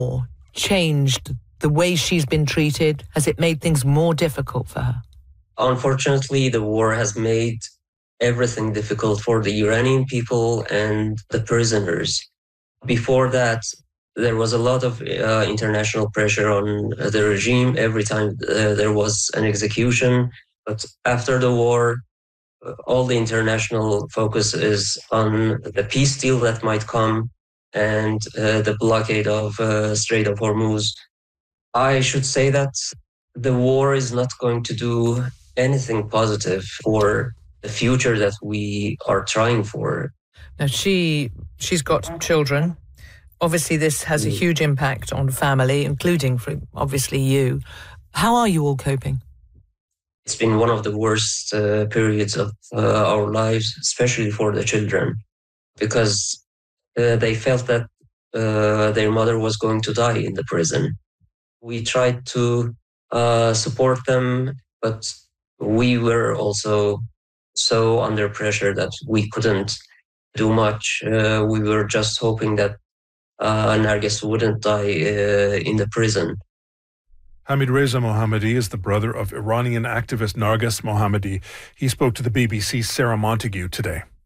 Or changed the way she's been treated? Has it made things more difficult for her? Unfortunately, the war has made everything difficult for the Iranian people and the prisoners. Before that, there was a lot of international pressure on the regime every time there was an execution. But after the war, all the international focus is on the peace deal that might come and the blockade of Strait of Hormuz. I should say that the war is not going to do anything positive for the future that we are trying for. Now, she's got children. Obviously, this has a huge impact on family, including, for obviously, you. How are you all coping? It's been one of the worst periods of our lives, especially for the children, because they felt that their mother was going to die in the prison. We tried to support them, but we were also so under pressure that we couldn't do much. We were just hoping that Narges wouldn't die in the prison. Hamid Reza Mohammadi is the brother of Iranian activist Narges Mohammadi. He spoke to the BBC's Sarah Montague today.